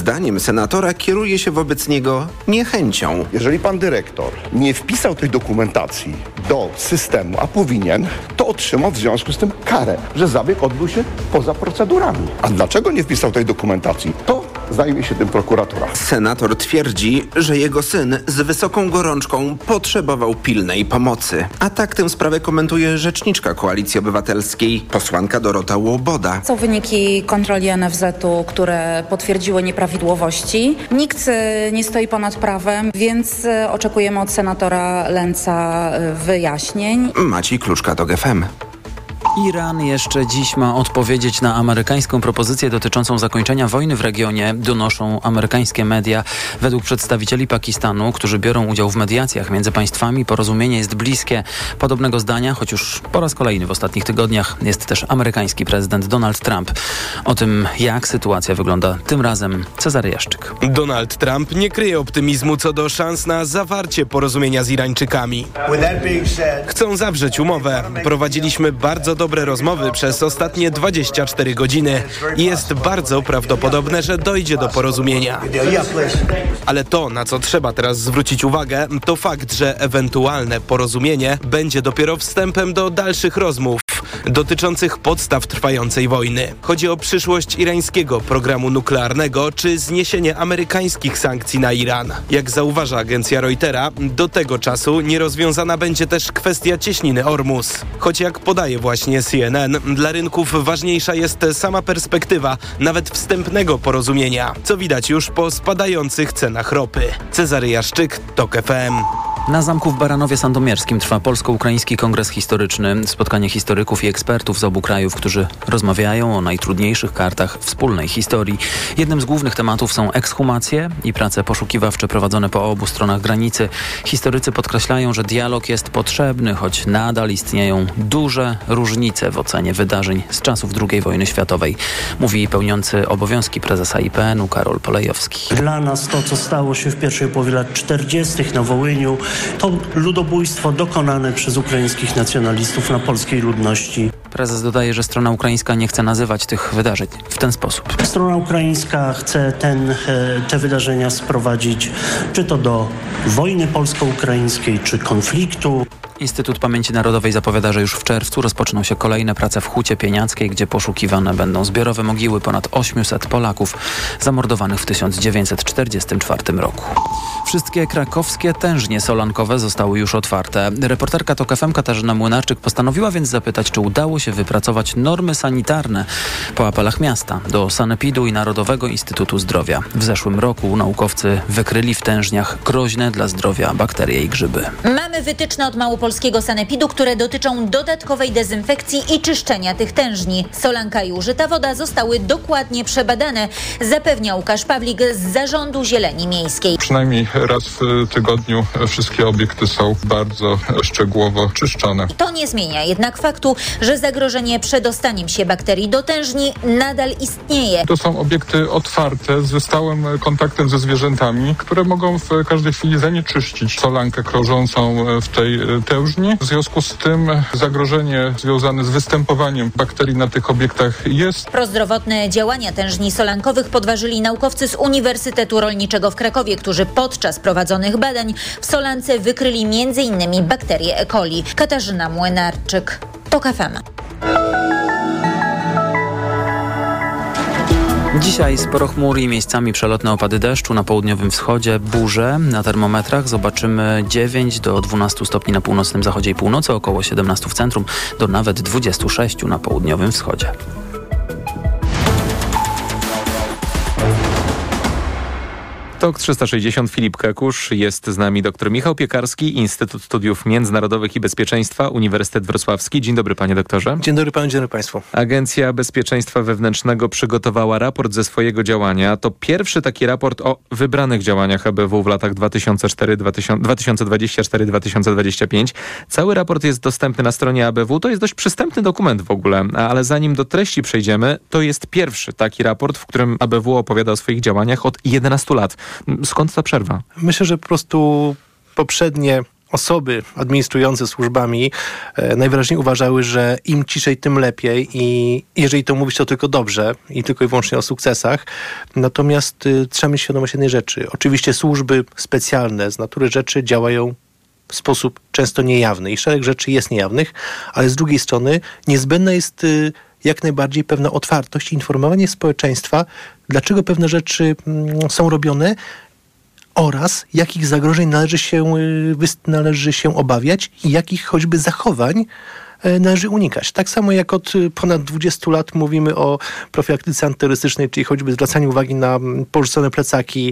Zdaniem senatora kieruje się wobec niego niechęcią. Jeżeli pan dyrektor nie wpisał tej dokumentacji do systemu, a powinien, to otrzymał w związku z tym karę, że zabieg odbył się poza procedurami. A dlaczego nie wpisał tej dokumentacji? To zajmie się tym prokuratura. Senator twierdzi, że jego syn z wysoką gorączką potrzebował pilnej pomocy. A tak tę sprawę komentuje rzeczniczka Koalicji Obywatelskiej, posłanka Dorota Łoboda. Są wyniki kontroli NFZ-u, które potwierdziły nieprawidłowości. Nikt nie stoi ponad prawem, więc oczekujemy od senatora Lęca wyjaśnień. Maciej Kluczka, TOG FM. Iran jeszcze dziś ma odpowiedzieć na amerykańską propozycję dotyczącą zakończenia wojny w regionie, donoszą amerykańskie media. Według przedstawicieli Pakistanu, którzy biorą udział w mediacjach między państwami, porozumienie jest bliskie. Podobnego zdania, choć już po raz kolejny w ostatnich tygodniach, jest też amerykański prezydent Donald Trump. O tym, jak sytuacja wygląda tym razem, Cezary Jaszczyk. Donald Trump nie kryje optymizmu co do szans na zawarcie porozumienia z Irańczykami. Chcą zawrzeć umowę. Prowadziliśmy bardzo dobre rozmowy przez ostatnie 24 godziny i jest bardzo prawdopodobne, że dojdzie do porozumienia. Ale to, na co trzeba teraz zwrócić uwagę, to fakt, że ewentualne porozumienie będzie dopiero wstępem do dalszych rozmów dotyczących podstaw trwającej wojny. Chodzi o przyszłość irańskiego programu nuklearnego czy zniesienie amerykańskich sankcji na Iran. Jak zauważa agencja Reutera, do tego czasu nierozwiązana będzie też kwestia cieśniny Ormus. Choć jak podaje właśnie CNN, dla rynków ważniejsza jest sama perspektywa nawet wstępnego porozumienia, co widać już po spadających cenach ropy. Cezary Jaszczyk, TOG FM. Na zamku w Baranowie Sandomierskim trwa polsko-ukraiński kongres historyczny. Spotkanie historyków i ekspertów z obu krajów, którzy rozmawiają o najtrudniejszych kartach wspólnej historii. Jednym z głównych tematów są ekshumacje i prace poszukiwawcze prowadzone po obu stronach granicy. Historycy podkreślają, że dialog jest potrzebny, choć nadal istnieją duże różnice w ocenie wydarzeń z czasów II wojny światowej. Mówi pełniący obowiązki prezesa IPN-u Karol Polejowski. Dla nas to, co stało się w pierwszej połowie lat 40. na Wołyniu, to ludobójstwo dokonane przez ukraińskich nacjonalistów na polskiej ludności. Prezes dodaje, że strona ukraińska nie chce nazywać tych wydarzeń w ten sposób. Strona ukraińska chce te wydarzenia sprowadzić czy to do wojny polsko-ukraińskiej, czy konfliktu. Instytut Pamięci Narodowej zapowiada, że już w czerwcu rozpoczną się kolejne prace w Hucie Pieniackiej, gdzie poszukiwane będą zbiorowe mogiły ponad 800 Polaków zamordowanych w 1944 roku. Wszystkie krakowskie tężnie solankowe zostały już otwarte. Reporterka TOK FM Katarzyna Młynarczyk postanowiła więc zapytać, czy udało się wypracować normy sanitarne po apelach miasta do Sanepidu i Narodowego Instytutu Zdrowia. W zeszłym roku naukowcy wykryli w tężniach groźne dla zdrowia bakterie i grzyby. Mamy wytyczne od małopolskiego Sanepidu, które dotyczą dodatkowej dezynfekcji i czyszczenia tych tężni. Solanka i użyta woda zostały dokładnie przebadane, zapewnia Łukasz Pawlik z Zarządu Zieleni Miejskiej. Przynajmniej raz w tygodniu wszystkie obiekty są bardzo szczegółowo czyszczone. To nie zmienia jednak faktu, że zagrożenie przedostaniem się bakterii do tężni nadal istnieje. To są obiekty otwarte, ze stałym kontaktem ze zwierzętami, które mogą w każdej chwili zanieczyścić solankę krążącą w tej tężni. W związku z tym zagrożenie związane z występowaniem bakterii na tych obiektach jest. Prozdrowotne działania tężni solankowych podważyli naukowcy z Uniwersytetu Rolniczego w Krakowie, którzy podczas prowadzonych badań w solance wykryli m.in. bakterię E. coli. Katarzyna Młynarczyk, TOK FM. Dzisiaj sporo chmur i miejscami przelotne opady deszczu, na południowym wschodzie burze. Na termometrach zobaczymy 9 do 12 stopni na północnym zachodzie i północy, około 17 w centrum, do nawet 26 na południowym wschodzie. TOK 360, Filip Kekusz, jest z nami dr Michał Piekarski, Instytut Studiów Międzynarodowych i Bezpieczeństwa, Uniwersytet Wrocławski. Dzień dobry, panie doktorze. Dzień dobry panu, dzień dobry państwu. Agencja Bezpieczeństwa Wewnętrznego przygotowała raport ze swojego działania. To pierwszy taki raport o wybranych działaniach ABW w latach 2024-2025. Cały raport jest dostępny na stronie ABW. To jest dość przystępny dokument w ogóle, ale zanim do treści przejdziemy, to jest pierwszy taki raport, w którym ABW opowiada o swoich działaniach od 11 lat. Skąd ta przerwa? Myślę, że po prostu poprzednie osoby administrujące służbami najwyraźniej uważały, że im ciszej, tym lepiej i jeżeli to mówić, to tylko dobrze i tylko i wyłącznie o sukcesach. Natomiast trzeba mieć świadomość jednej rzeczy. Oczywiście służby specjalne z natury rzeczy działają w sposób często niejawny i szereg rzeczy jest niejawnych, ale z drugiej strony niezbędna jest jak najbardziej pewna otwartość i informowanie społeczeństwa, dlaczego pewne rzeczy są robione oraz jakich zagrożeń należy się obawiać i jakich choćby zachowań należy unikać. Tak samo jak od ponad 20 lat mówimy o profilaktyce antyterrorystycznej, czyli choćby zwracaniu uwagi na porzucone plecaki.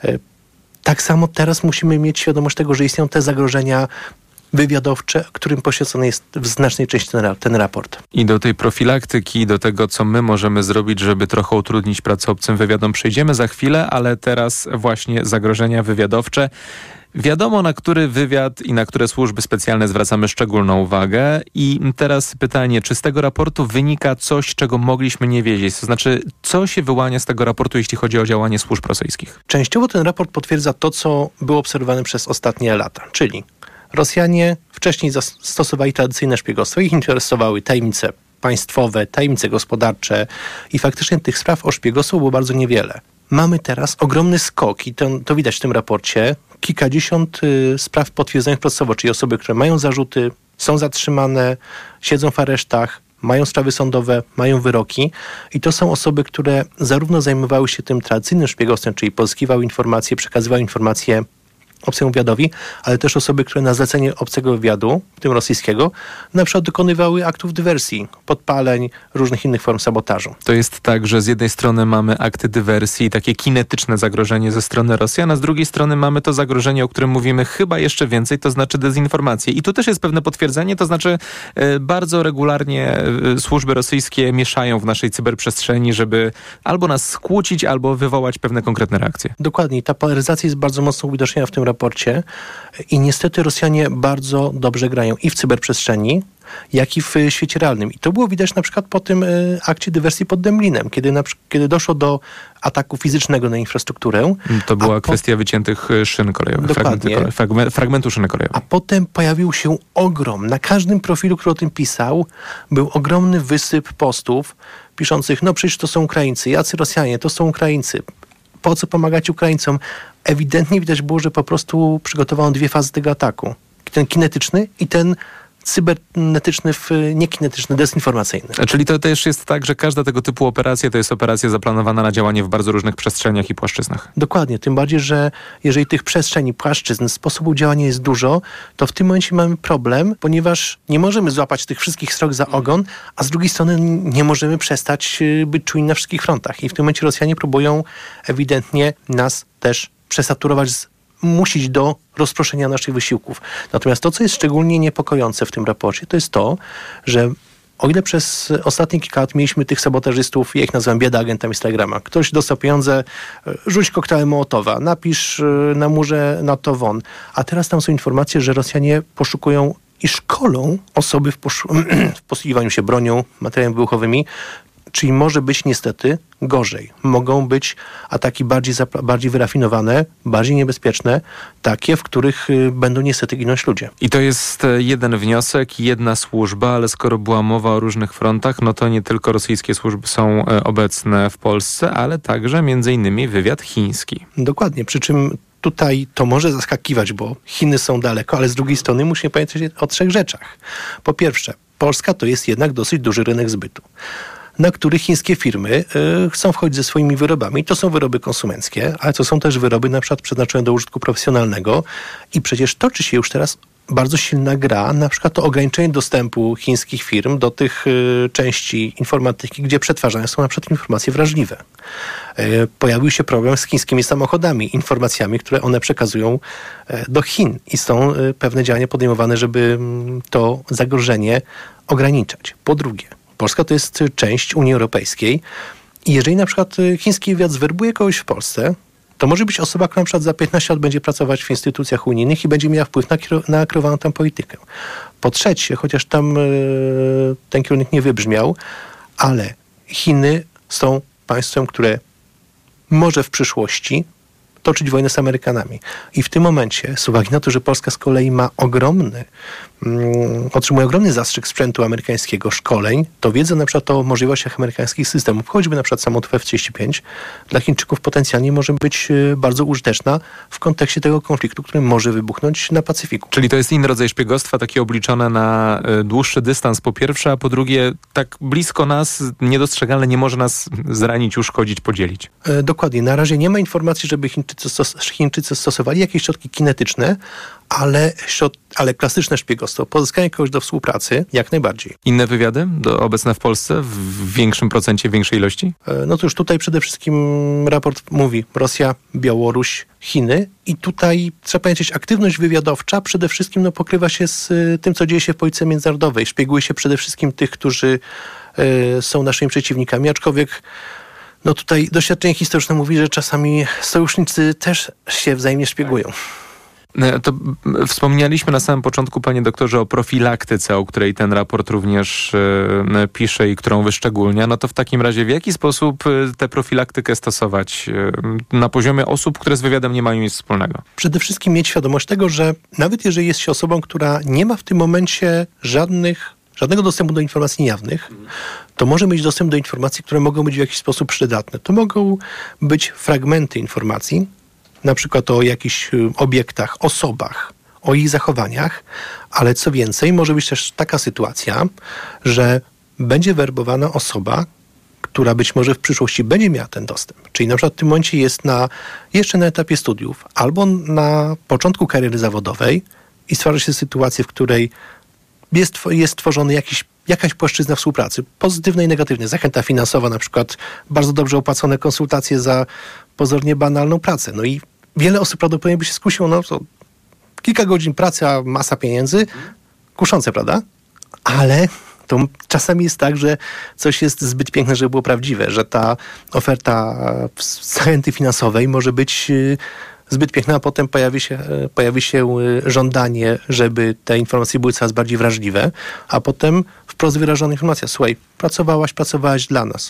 Tak samo teraz musimy mieć świadomość tego, że istnieją te zagrożenia wywiadowcze, którym poświęcony jest w znacznej części ten raport. I do tej profilaktyki, do tego, co my możemy zrobić, żeby trochę utrudnić pracę obcym wywiadom, przejdziemy za chwilę, ale teraz właśnie zagrożenia wywiadowcze. Wiadomo, na który wywiad i na które służby specjalne zwracamy szczególną uwagę. I teraz pytanie, czy z tego raportu wynika coś, czego mogliśmy nie wiedzieć? To znaczy, co się wyłania z tego raportu, jeśli chodzi o działanie służb rosyjskich? Częściowo ten raport potwierdza to, co było obserwowane przez ostatnie lata, czyli Rosjanie wcześniej stosowali tradycyjne szpiegostwo. Ich interesowały tajemnice państwowe, tajemnice gospodarcze i faktycznie tych spraw o szpiegostwo było bardzo niewiele. Mamy teraz ogromny skok i to widać w tym raporcie. Kilkadziesiąt spraw potwierdzonych procesowo, czyli osoby, które mają zarzuty, są zatrzymane, siedzą w aresztach, mają sprawy sądowe, mają wyroki i to są osoby, które zarówno zajmowały się tym tradycyjnym szpiegostwem, czyli pozyskiwały informacje, przekazywały informacje obcemu wywiadowi, ale też osoby, które na zlecenie obcego wywiadu, w tym rosyjskiego, na przykład dokonywały aktów dywersji, podpaleń, różnych innych form sabotażu. To jest tak, że z jednej strony mamy akty dywersji, takie kinetyczne zagrożenie ze strony Rosjan, a z drugiej strony mamy to zagrożenie, o którym mówimy chyba jeszcze więcej, to znaczy dezinformację. I tu też jest pewne potwierdzenie, to znaczy bardzo regularnie służby rosyjskie mieszają w naszej cyberprzestrzeni, żeby albo nas skłócić, albo wywołać pewne konkretne reakcje. Dokładnie. Ta polaryzacja jest bardzo mocno uwidoczniona w tym raporcie i niestety Rosjanie bardzo dobrze grają i w cyberprzestrzeni, jak i w świecie realnym. I to było widać na przykład po tym akcie dywersji pod Demlinem, kiedy doszło do ataku fizycznego na infrastrukturę. To była kwestia wyciętych szyn kolejowych, fragmentu szyny kolejowej. A potem pojawił się na każdym profilu, który o tym pisał, był ogromny wysyp postów piszących, no przecież to są Ukraińcy, jacy Rosjanie, to są Ukraińcy. Po co pomagać Ukraińcom? Ewidentnie widać było, że po prostu przygotowano dwie fazy tego ataku. Ten kinetyczny i ten cybernetyczny, niekinetyczny, dezinformacyjny. Czyli to też jest tak, że każda tego typu operacja to jest operacja zaplanowana na działanie w bardzo różnych przestrzeniach i płaszczyznach. Dokładnie. Tym bardziej, że jeżeli tych przestrzeni, płaszczyzn, sposobów działania jest dużo, to w tym momencie mamy problem, ponieważ nie możemy złapać tych wszystkich srok za ogon, a z drugiej strony nie możemy przestać być czujni na wszystkich frontach. I w tym momencie Rosjanie próbują ewidentnie nas też przesaturować, musić do rozproszenia naszych wysiłków. Natomiast to, co jest szczególnie niepokojące w tym raporcie, to jest to, że o ile przez ostatnie kilka lat mieliśmy tych sabotażystów, ja ich nazywam bieda agentami z Telegrama. Ktoś dostał pieniądze, rzuć koktajl Mołotowa, napisz na murze NATO won. A teraz tam są informacje, że Rosjanie poszukują i szkolą osoby w posługiwaniu się bronią, materiałami wybuchowymi, czyli może być niestety gorzej. Mogą być ataki bardziej wyrafinowane, bardziej niebezpieczne, takie, w których będą niestety ginąć ludzie. I to jest jeden wniosek, jedna służba, ale skoro była mowa o różnych frontach, no to nie tylko rosyjskie służby są obecne w Polsce, ale także między innymi wywiad chiński. Dokładnie, przy czym tutaj to może zaskakiwać, bo Chiny są daleko, ale z drugiej strony musimy pamiętać o trzech rzeczach. Po pierwsze, Polska to jest jednak dosyć duży rynek zbytu, na który chińskie firmy chcą wchodzić ze swoimi wyrobami. To są wyroby konsumenckie, ale to są też wyroby na przykład przeznaczone do użytku profesjonalnego i przecież toczy się już teraz bardzo silna gra, na przykład o ograniczenie dostępu chińskich firm do tych części informatyki, gdzie przetwarzane są na przykład informacje wrażliwe. Pojawił się problem z chińskimi samochodami, informacjami, które one przekazują do Chin i są pewne działania podejmowane, żeby to zagrożenie ograniczać. Po drugie, Polska to jest część Unii Europejskiej i jeżeli na przykład chiński wywiad zwerbuje kogoś w Polsce, to może być osoba, która na przykład za 15 lat będzie pracować w instytucjach unijnych i będzie miała wpływ na kierowaną tam politykę. Po trzecie, chociaż tam ten kierunek nie wybrzmiał, ale Chiny są państwem, które może w przyszłości, toczyć wojnę z Amerykanami. I w tym momencie, z uwagi na to, że Polska z kolei ma otrzymuje ogromny zastrzyk sprzętu amerykańskiego, szkoleń, to wiedza na przykład o możliwościach amerykańskich systemów, choćby na przykład samolotów F-35, dla Chińczyków potencjalnie może być bardzo użyteczna w kontekście tego konfliktu, który może wybuchnąć na Pacyfiku. Czyli to jest inny rodzaj szpiegostwa, takie obliczone na dłuższy dystans po pierwsze, a po drugie tak blisko nas, niedostrzegalne, nie może nas zranić, uszkodzić, podzielić. Dokładnie. Na razie nie ma informacji, żeby Chińczycy stosowali jakieś środki kinetyczne, ale klasyczne szpiegostwo, pozyskanie kogoś do współpracy, jak najbardziej. Inne wywiady obecne w Polsce w większym procencie, w większej ilości? No to już tutaj przede wszystkim raport mówi Rosja, Białoruś, Chiny i tutaj trzeba powiedzieć, aktywność wywiadowcza przede wszystkim pokrywa się z tym, co dzieje się w polityce międzynarodowej. Szpieguje się przede wszystkim tych, którzy są naszymi przeciwnikami, aczkolwiek tutaj doświadczenie historyczne mówi, że czasami sojusznicy też się wzajemnie szpiegują. To wspomnieliśmy na samym początku, panie doktorze, o profilaktyce, o której ten raport również pisze i którą wyszczególnia. No to w takim razie w jaki sposób tę profilaktykę stosować na poziomie osób, które z wywiadem nie mają nic wspólnego? Przede wszystkim mieć świadomość tego, że nawet jeżeli jest się osobą, która nie ma w tym momencie żadnego dostępu do informacji niejawnych, to może mieć dostęp do informacji, które mogą być w jakiś sposób przydatne. To mogą być fragmenty informacji, na przykład o jakichś obiektach, osobach, o ich zachowaniach, ale co więcej, może być też taka sytuacja, że będzie werbowana osoba, która być może w przyszłości będzie miała ten dostęp. Czyli na przykład w tym momencie jest jeszcze na etapie studiów albo na początku kariery zawodowej i stwarza się sytuację, w której jest tworzony jakaś płaszczyzna współpracy, pozytywnej i negatywnej. Zachęta finansowa, na przykład bardzo dobrze opłacone konsultacje za pozornie banalną pracę. No i wiele osób prawdopodobnie by się skusiło, to kilka godzin pracy, a masa pieniędzy. Kuszące, prawda? Ale to czasami jest tak, że coś jest zbyt piękne, żeby było prawdziwe, że ta oferta zachęty finansowej może być zbyt piękna, a potem pojawi się żądanie, żeby te informacje były coraz bardziej wrażliwe, a potem wprost wyrażona informacja: słuchaj, pracowałaś dla nas.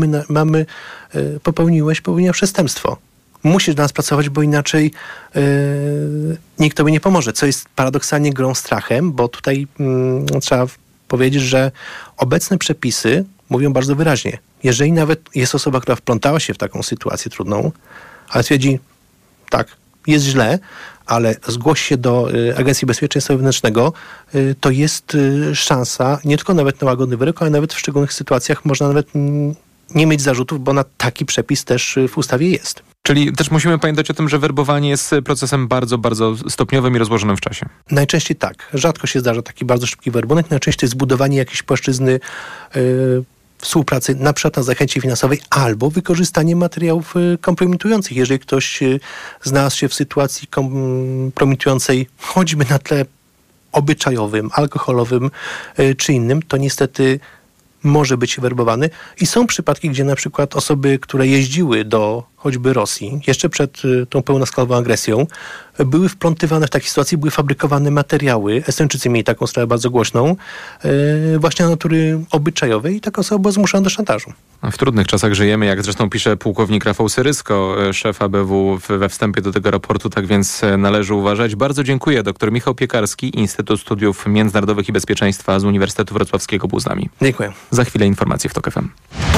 Popełniłaś przestępstwo. Musisz dla nas pracować, bo inaczej nikt tobie nie pomoże. Co jest paradoksalnie grą strachem, bo tutaj trzeba powiedzieć, że obecne przepisy mówią bardzo wyraźnie. Jeżeli nawet jest osoba, która wplątała się w taką sytuację trudną, ale twierdzi, tak, jest źle, ale zgłoś się do Agencji Bezpieczeństwa Wewnętrznego, to jest szansa nie tylko nawet na łagodny wyrok, ale nawet w szczególnych sytuacjach można nawet nie mieć zarzutów, bo na taki przepis też w ustawie jest. Czyli też musimy pamiętać o tym, że werbowanie jest procesem bardzo, bardzo stopniowym i rozłożonym w czasie. Najczęściej tak. Rzadko się zdarza taki bardzo szybki werbunek. Najczęściej to jest budowanie jakiejś płaszczyzny współpracy, na przykład na zachęcie finansowej, albo wykorzystanie materiałów kompromitujących. Jeżeli ktoś znalazł się w sytuacji kompromitującej choćby na tle obyczajowym, alkoholowym czy innym, to niestety może być werbowany. I są przypadki, gdzie na przykład osoby, które jeździły do choćby Rosji, jeszcze przed tą pełnoskalową agresją, były wplątywane w takie sytuacje, były fabrykowane materiały. Estończycy mieli taką sprawę bardzo głośną, właśnie natury obyczajowej, i taka osoba była zmuszona do szantażu. W trudnych czasach żyjemy, jak zresztą pisze pułkownik Rafał Syrysko, szef ABW we wstępie do tego raportu, tak więc należy uważać. Bardzo dziękuję. Dr Michał Piekarski, Instytut Studiów Międzynarodowych i Bezpieczeństwa z Uniwersytetu Wrocławskiego był z nami. Dziękuję. Za chwilę informacje w TOK FM.